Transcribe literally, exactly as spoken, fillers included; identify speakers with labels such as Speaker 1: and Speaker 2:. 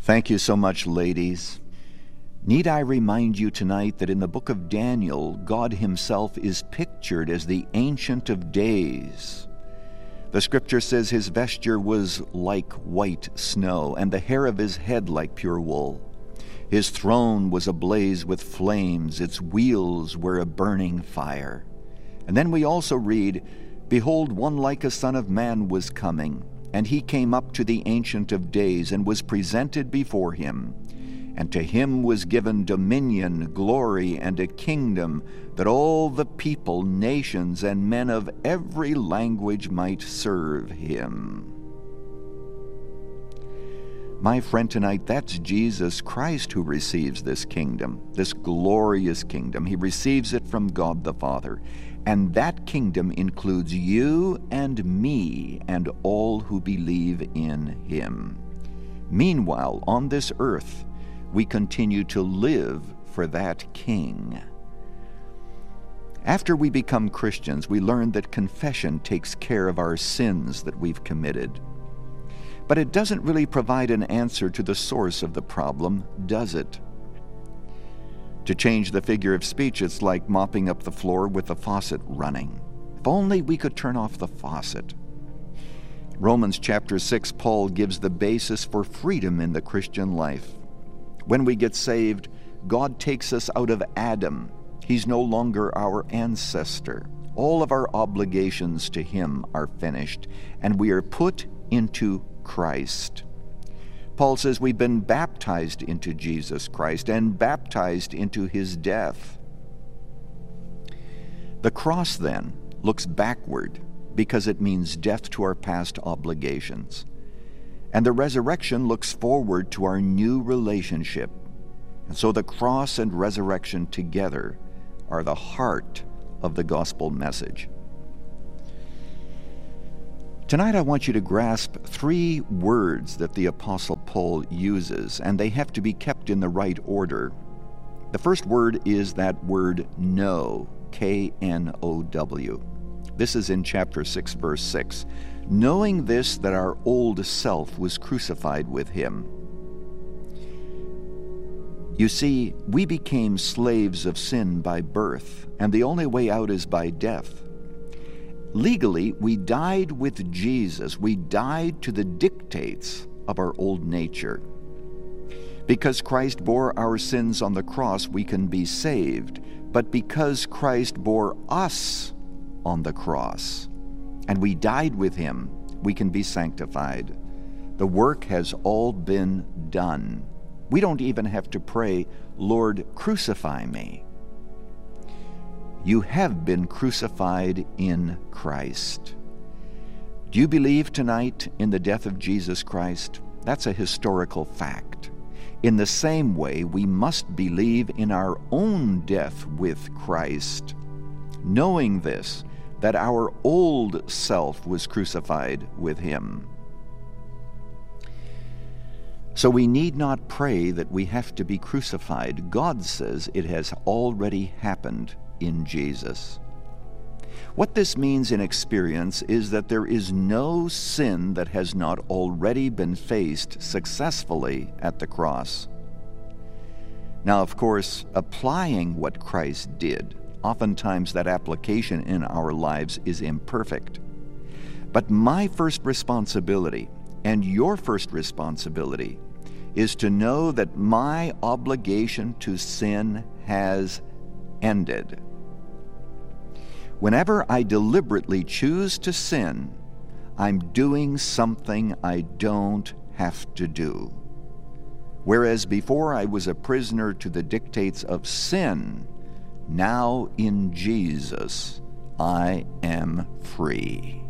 Speaker 1: Thank you so much, ladies. Need I remind you tonight that in the book of Daniel, God himself is pictured as the Ancient of Days. The scripture says his vesture was like white snow, and the hair of his head like pure wool. His throne was ablaze with flames, its wheels were a burning fire. And then we also read, Behold, one like a son of man was coming, and he came up to the Ancient of Days, and was presented before him. And to him was given dominion, glory, and a kingdom, that all the people, nations, and men of every language might serve him. My friend, tonight, that's Jesus Christ who receives this kingdom, this glorious kingdom. He receives it from God the Father. And that kingdom includes you and me and all who believe in him. Meanwhile, on this earth, we continue to live for that king. After we become Christians, we learn that confession takes care of our sins that we've committed. But it doesn't really provide an answer to the source of the problem, does it? To change the figure of speech, it's like mopping up the floor with the faucet running. If only we could turn off the faucet. Romans chapter six, Paul gives the basis for freedom in the Christian life. When we get saved, God takes us out of Adam. He's no longer our ancestor. All of our obligations to him are finished, and we are put into Christ. Paul says we've been baptized into Jesus Christ and baptized into his death. The cross, then, looks backward because it means death to our past obligations. And the resurrection looks forward to our new relationship. And so the cross and resurrection together are the heart of the gospel message. Tonight I want you to grasp three words that the Apostle Paul uses, and they have to be kept in the right order. The first word is that word know, K N O W. This is in chapter six, verse six. Knowing this, that our old self was crucified with him. You see, we became slaves of sin by birth, and the only way out is by death. Legally, we died with Jesus. We died to the dictates of our old nature. Because Christ bore our sins on the cross, we can be saved. But because Christ bore us on the cross, and we died with him, we can be sanctified. The work has all been done. We don't even have to pray, Lord, crucify me. You have been crucified in Christ. Do you believe tonight in the death of Jesus Christ? That's a historical fact. In the same way, we must believe in our own death with Christ, knowing this, that our old self was crucified with him. So we need not pray that we have to be crucified. God says it has already happened in Jesus. What this means in experience is that there is no sin that has not already been faced successfully at the cross. Now, of course, applying what Christ did, oftentimes that application in our lives is imperfect. But my first responsibility, and your first responsibility, is to know that my obligation to sin has ended. Whenever I deliberately choose to sin, I'm doing something I don't have to do. Whereas before I was a prisoner to the dictates of sin, now in Jesus I am free.